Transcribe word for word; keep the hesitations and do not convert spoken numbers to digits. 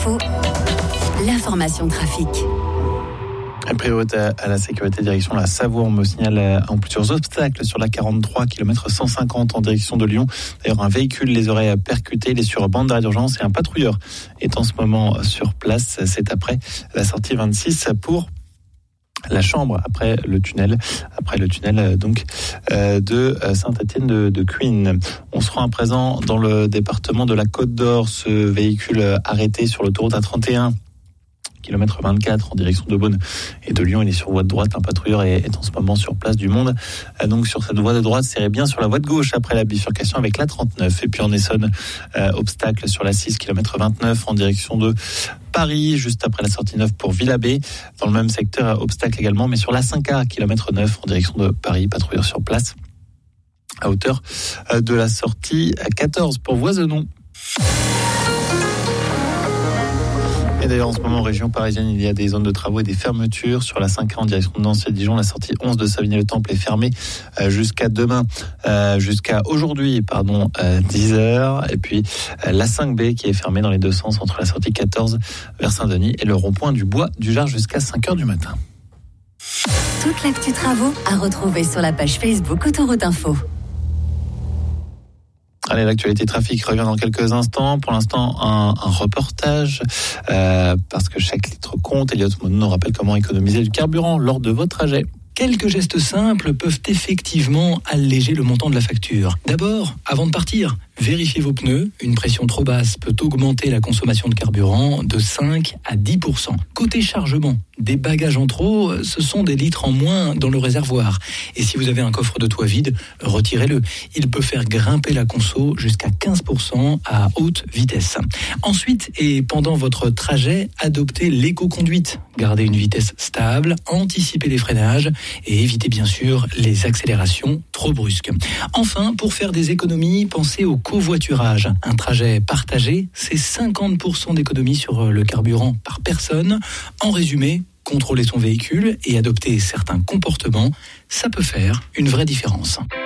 Info, l'information trafic. Priorité à la sécurité, direction la Savoie. On me signale en plusieurs obstacles sur la quarante-trois, kilomètre cent cinquante en direction de Lyon. D'ailleurs, un véhicule les aurait percutés. Il est sur bande d'arrêt d'urgence et un patrouilleur est en ce moment sur place. C'est après la sortie vingt-six pour la Chambre, après le tunnel, après le tunnel donc euh, de Saint-Étienne de, de Queen. On se rend à présent dans le département de la Côte d'Or. Ce véhicule arrêté sur l'autoroute A trente et un. kilomètre vingt-quatre en direction de Beaune et de Lyon. Il est sur voie de droite. Un patrouilleur est, est en ce moment sur place du monde. Donc sur cette voie de droite, serré bien sur la voie de gauche après la bifurcation avec la trente-neuf. Et puis en Essonne, euh, obstacle sur la six, kilomètre vingt-neuf en direction de Paris, juste après la sortie neuf pour Villabé. Dans le même secteur, obstacle également, mais sur la cinq A, kilomètre neuf en direction de Paris. Patrouilleur sur place à hauteur de la sortie quatorze pour Voisenon. Et d'ailleurs, en ce moment, en région parisienne, il y a des zones de travaux et des fermetures. Sur la cinq A en direction de Nancy et Dijon, la sortie onze de Savigny-le-Temple est fermée euh, jusqu'à demain, euh, jusqu'à aujourd'hui, pardon, euh, dix heures. Et puis, euh, la cinq B qui est fermée dans les deux sens entre la sortie quatorze vers Saint-Denis et le rond-point du Bois du Jard jusqu'à cinq heures du matin. Toute l'actu travaux à retrouver sur la page Facebook Autoroute Info. Allez, l'actualité trafic revient dans quelques instants. Pour l'instant, un, un reportage, euh, parce que chaque litre compte. Elliot Monon nous rappelle comment économiser du carburant lors de votre trajet. Quelques gestes simples peuvent effectivement alléger le montant de la facture. D'abord, avant de partir, vérifiez vos pneus. Une pression trop basse peut augmenter la consommation de carburant de cinq à dix pour cent. Côté chargement, des bagages en trop, ce sont des litres en moins dans le réservoir. Et si vous avez un coffre de toit vide, retirez-le. Il peut faire grimper la conso jusqu'à quinze pour cent à haute vitesse. Ensuite, et pendant votre trajet, adoptez l'éco-conduite. Gardez une vitesse stable, anticipez les freinages et évitez bien sûr les accélérations trop brusques. Enfin, pour faire des économies, pensez au covoiturage. Un trajet partagé, c'est cinquante pour cent d'économie sur le carburant par personne. En résumé, contrôler son véhicule et adopter certains comportements, ça peut faire une vraie différence.